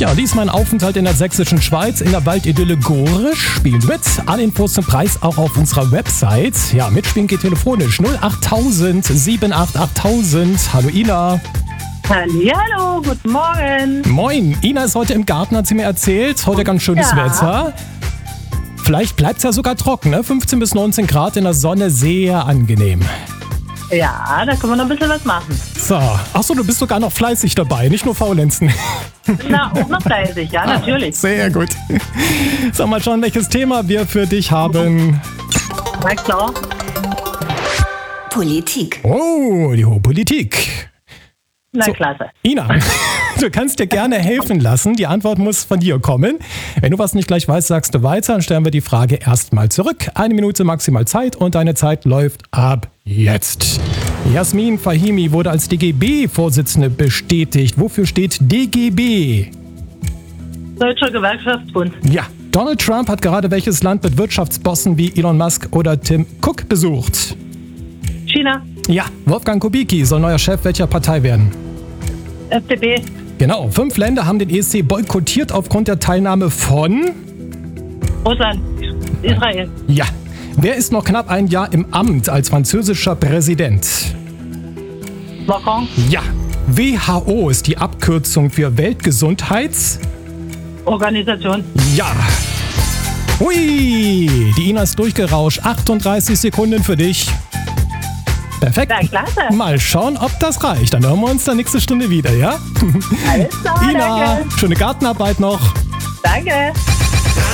Ja, diesmal ein Aufenthalt in der sächsischen Schweiz in der Waldidylle Gorisch. Spielen mit. Alle Infos zum Preis auch auf unserer Website. Ja, mitspielen geht telefonisch 08000 788 Hallo Ina. Hallo, guten Morgen. Moin. Ina ist heute im Garten, hat sie mir erzählt. Heute ganz schönes Wetter. Vielleicht bleibt es ja sogar trocken, ne? 15 bis 19 Grad in der Sonne, sehr angenehm. Ja, da können wir noch ein bisschen was machen. So. Achso, du bist sogar noch fleißig dabei, nicht nur faulenzen. Na, auch noch fleißig, ja, natürlich. Sehr gut. Sag mal schauen, welches Thema wir für dich haben. Na klar. Politik. Oh, die hohe Politik. Na So. klasse. Ina, du kannst dir gerne helfen lassen. Die Antwort muss von dir kommen. Wenn du was nicht gleich weißt, sagst du weiter. Dann stellen wir die Frage erstmal zurück. 1 Minute maximal Zeit und deine Zeit läuft ab jetzt. Jasmin Fahimi wurde als DGB-Vorsitzende bestätigt. Wofür steht DGB? Deutscher Gewerkschaftsbund. Ja, Donald Trump hat gerade welches Land mit Wirtschaftsbossen wie Elon Musk oder Tim Cook besucht? China. Ja, Wolfgang Kubicki soll neuer Chef welcher Partei werden? FDP. Genau, 5 Länder haben den ESC boykottiert aufgrund der Teilnahme von... Russland. Israel. Ja. Wer ist noch knapp ein Jahr im Amt als französischer Präsident? Macron. Ja. WHO ist die Abkürzung für Weltgesundheits... Organisation. Ja. Hui, die Ina ist durchgerauscht. 38 Sekunden für dich. Perfekt. Na klasse. Mal schauen, ob das reicht. Dann hören wir uns dann nächste Stunde wieder, ja? Alles klar, Ina, danke. schöne Gartenarbeit noch. Danke.